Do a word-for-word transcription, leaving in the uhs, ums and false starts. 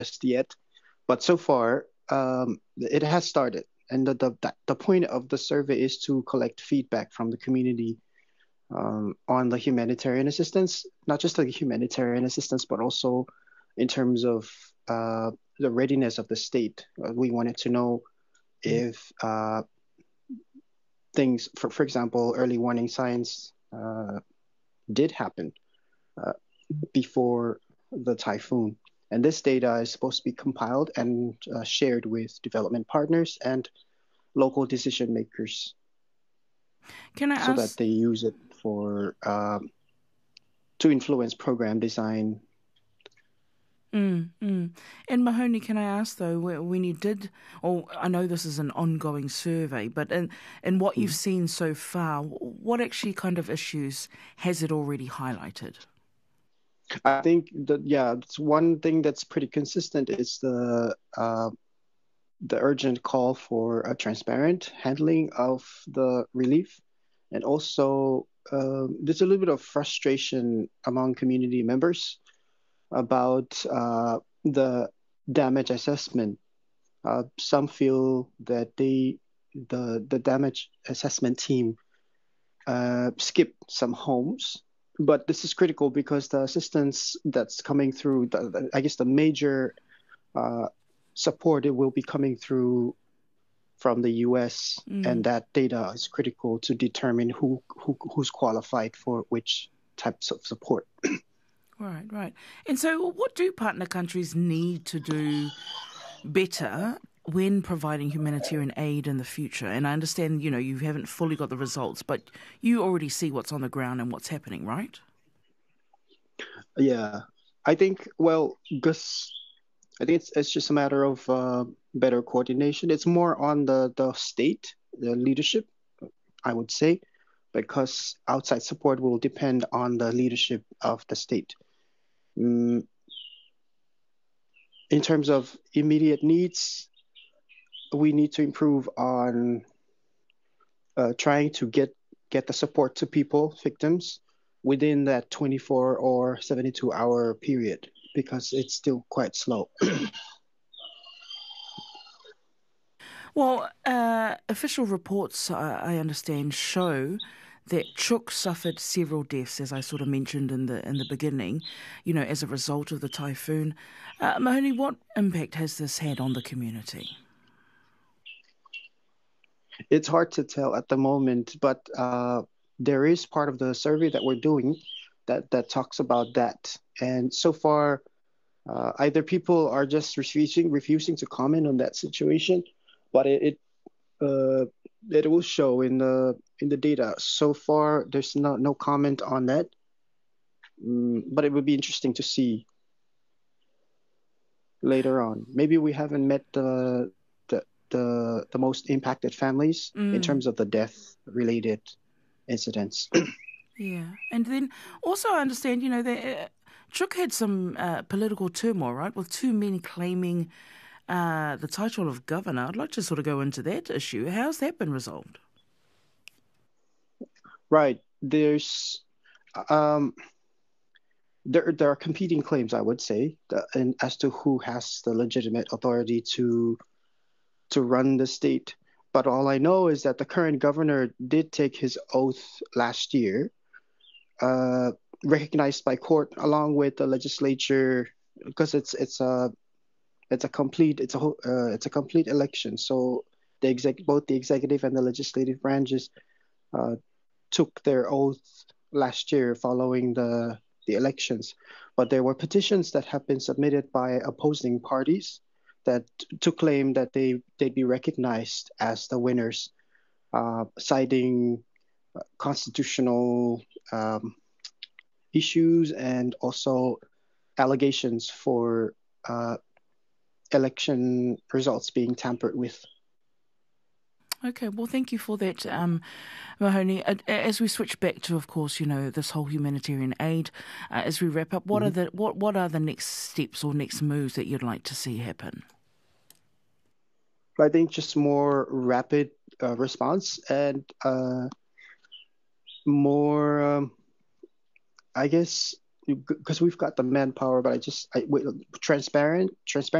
just yet. But so far, um, it has started. And the, the, that- the point of the survey is to collect feedback from the community um, on the humanitarian assistance, not just the humanitarian assistance, but also in terms of uh, the readiness of the state. Uh, we wanted to know if uh, things, for, for example, early warning signs uh, did happen uh, before the typhoon. And this data is supposed to be compiled and uh, shared with development partners and local decision makers Can I so that ask? they use it for um, to influence program design. Mm, mm. And Mahoney, can I ask though, wh- when you did, or I know this is an ongoing survey, but in, in what you've seen so far, wh- what actually kind of issues has it already highlighted? I think that yeah, it's one thing that's pretty consistent is the uh, the urgent call for a transparent handling of the relief, and also uh, there's a little bit of frustration among community members about uh, the damage assessment. Uh, some feel that they the the damage assessment team uh, skipped some homes, but this is critical because the assistance that's coming through, the, the, I guess the major uh, support it will be coming through from the U S, and Mm. that data is critical to determine who, who who's qualified for which types of support. Right, right. And so, what do partner countries need to do better when providing humanitarian aid in the future? And I understand, you know, you haven't fully got the results, but you already see what's on the ground and what's happening, right? Yeah, I think well, because I think it's it's just a matter of uh, better coordination. It's more on the the state, the leadership, I would say, because outside support will depend on the leadership of the state. Mm, in terms of immediate needs, we need to improve on uh, trying to get get the support to people, victims, within that twenty-four or seventy-two hour period because it's still quite slow. Well, uh, official reports, uh, I understand, show that Chuuk suffered several deaths, as I sort of mentioned in the in the beginning, you know, as a result of the typhoon. Uh, Mahoney, what impact has this had on the community? It's hard to tell at the moment, but uh, there is part of the survey that we're doing that that talks about that. And so far, uh, either people are just refusing refusing to comment on that situation, but it, it uh, it will show in the in the data. So far, there's no no comment on that. Mm, but it would be interesting to see later on. Maybe we haven't met the the the, the most impacted families in Mm, terms of the death related incidents. yeah, and then also I understand, you know, that uh, Chuuk had some uh, political turmoil, right, with two men claiming uh, the title of governor. I'd like to sort of go into that issue. How's that been resolved? Right. There's um there there are competing claims, I would say, that, and as to who has the legitimate authority to to run the state. But all I know is that the current governor did take his oath last year, uh, recognized by court along with the legislature, because it's it's a it's a complete it's a whole- uh, it's a complete election. So the exec both the executive and the legislative branches uh, took their oath last year following the the elections. But there were petitions that have been submitted by opposing parties that to claim that they they'd be recognized as the winners, uh, citing constitutional um, issues and also allegations for uh, election results being tampered with. Okay, well, thank you for that, um, Mahoney. Uh, As we switch back to, of course, you know, this whole humanitarian aid, uh, as we wrap up, what are Mhm. the what what are the next steps or next moves that you'd like to see happen? I think just more rapid uh, response and uh, more, um, I guess, because we've got the manpower, but I just I wait, transparent transparent